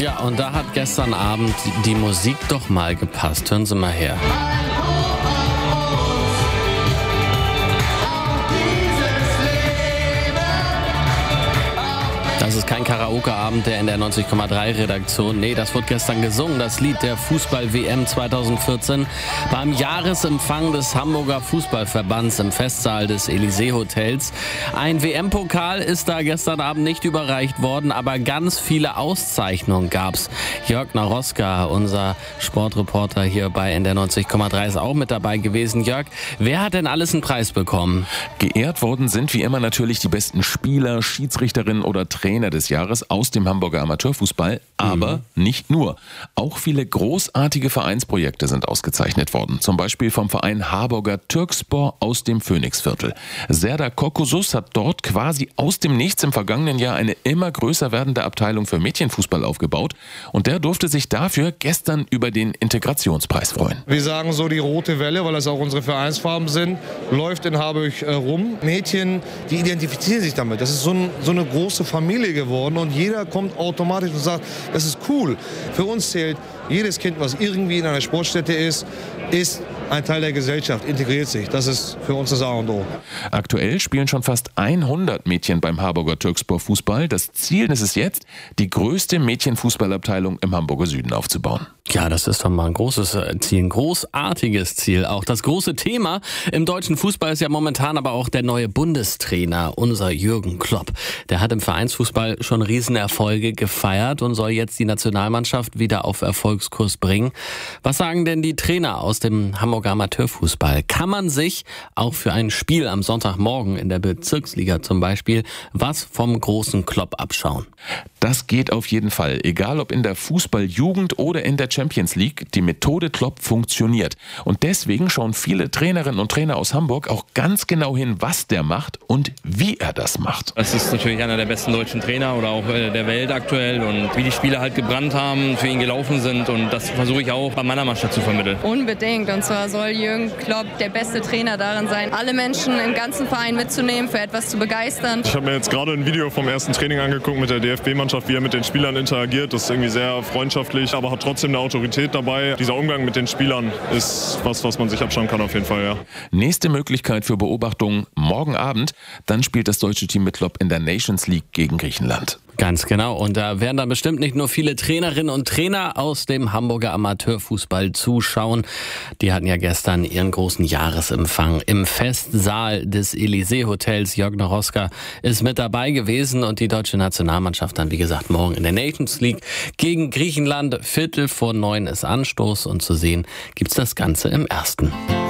Ja, und da hat gestern Abend die Musik doch mal gepasst. Hören Sie mal her. Das ist kein Karaoke-Abend der in der 90,3-Redaktion. Nee, das wurde gestern gesungen, das Lied der Fußball-WM 2014 beim Jahresempfang des Hamburger Fußballverbands im Festsaal des Elysée-Hotels. Ein WM-Pokal ist da gestern Abend nicht überreicht worden, aber ganz viele Auszeichnungen gab's. Jörg Naroska, unser Sportreporter hier bei NDR 90,3, ist auch mit dabei gewesen. Jörg, wer hat denn alles einen Preis bekommen? Geehrt worden sind wie immer natürlich die besten Spieler, Schiedsrichterinnen oder Trainer des Jahres aus dem Hamburger Amateurfußball, aber nicht nur. Auch viele großartige Vereinsprojekte sind ausgezeichnet worden. Zum Beispiel vom Verein Harburger Türkspor aus dem Phoenixviertel. Serdar Korkusus hat dort quasi aus dem Nichts im vergangenen Jahr eine immer größer werdende Abteilung für Mädchenfußball aufgebaut und der durfte sich dafür gestern über den Integrationspreis freuen. Wir sagen so, die rote Welle, weil das auch unsere Vereinsfarben sind, läuft in Harburg rum. Mädchen, die identifizieren sich damit. Das ist so eine große Familie geworden und jeder kommt automatisch und sagt, das ist cool. Für uns zählt jedes Kind, was irgendwie in einer Sportstätte ist ein Teil der Gesellschaft, integriert sich. Das ist für uns das A und O. Aktuell spielen schon fast 100 Mädchen beim Harburger Türkspor Fußball. Das Ziel ist es jetzt, die größte Mädchenfußballabteilung im Hamburger Süden aufzubauen. Ja, das ist doch mal ein großes Ziel, ein großartiges Ziel. Auch das große Thema im deutschen Fußball ist ja momentan aber auch der neue Bundestrainer, unser Jürgen Klopp. Der hat im Vereinsfußball schon Riesenerfolge gefeiert und soll jetzt die Nationalmannschaft wieder auf Erfolgskurs bringen. Was sagen denn die Trainer aus dem Hamburger Amateurfußball? Kann man sich auch für ein Spiel am Sonntagmorgen in der Bezirksliga zum Beispiel was vom großen Klopp abschauen? Das geht auf jeden Fall, egal ob in der Fußballjugend oder in der Champions League. Die Methode Klopp funktioniert. Und deswegen schauen viele Trainerinnen und Trainer aus Hamburg auch ganz genau hin, was der macht und wie er das macht. Es ist natürlich einer der besten deutschen Trainer oder auch der Welt aktuell und wie die Spieler halt gebrannt haben, für ihn gelaufen sind und das versuche ich auch bei meiner Mannschaft zu vermitteln. Unbedingt, und zwar soll Jürgen Klopp der beste Trainer darin sein, alle Menschen im ganzen Verein mitzunehmen, für etwas zu begeistern. Ich habe mir jetzt gerade ein Video vom ersten Training angeguckt mit der DFB-Mannschaft, wie er mit den Spielern interagiert. Das ist irgendwie sehr freundschaftlich, aber hat trotzdem eine Autorität dabei. Dieser Umgang mit den Spielern ist was man sich abschauen kann auf jeden Fall, ja. Nächste Möglichkeit für Beobachtungen morgen Abend. Dann spielt das deutsche Team mit Klopp in der Nations League gegen Griechenland. Ganz genau. Und da werden dann bestimmt nicht nur viele Trainerinnen und Trainer aus dem Hamburger Amateurfußball zuschauen. Die hatten ja gestern ihren großen Jahresempfang im Festsaal des Elysée-Hotels. Jörg Naroska ist mit dabei gewesen und die deutsche Nationalmannschaft dann, wie gesagt, morgen in der Nations League gegen Griechenland. 8:45 ist Anstoß und zu sehen gibt's das Ganze im Ersten.